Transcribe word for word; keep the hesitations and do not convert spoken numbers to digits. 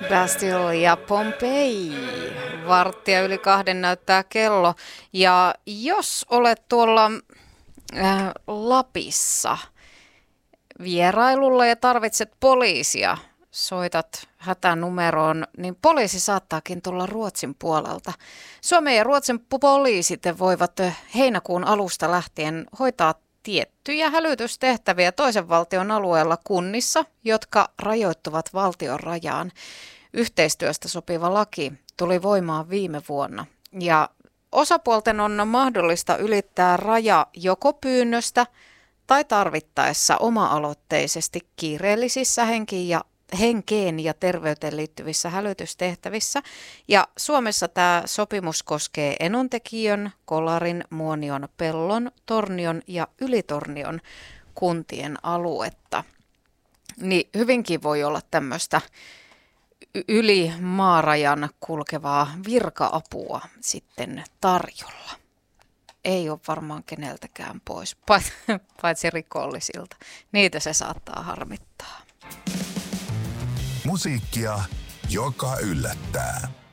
Bastille ja Pompeii. Varttia yli kahden näyttää kello. Ja jos olet tuolla äh, Lapissa vierailulla ja tarvitset poliisia, soitat hätänumeroon, niin poliisi saattaakin tulla Ruotsin puolelta. Suomen ja Ruotsin poliisit voivat heinäkuun alusta lähtien hoitaa tiettyjä hälytystehtäviä toisen valtion alueella kunnissa, jotka rajoittuvat valtion rajaan. Yhteistyöstä sopiva laki tuli voimaan viime vuonna ja osapuolten on mahdollista ylittää raja joko pyynnöstä tai tarvittaessa oma-aloitteisesti kiireellisissä henkiin ja henkeen ja terveyteen liittyvissä hälytystehtävissä. Ja Suomessa tämä sopimus koskee Enontekiön, Kolarin, Muonion, Pellon, Tornion ja Ylitornion kuntien aluetta. Niin hyvinkin voi olla tämmöistä yli maarajan kulkevaa virka-apua sitten tarjolla. Ei ole varmaan keneltäkään pois, paitsi rikollisilta. Niitä se saattaa harmittaa. Musiikkia, joka yllättää.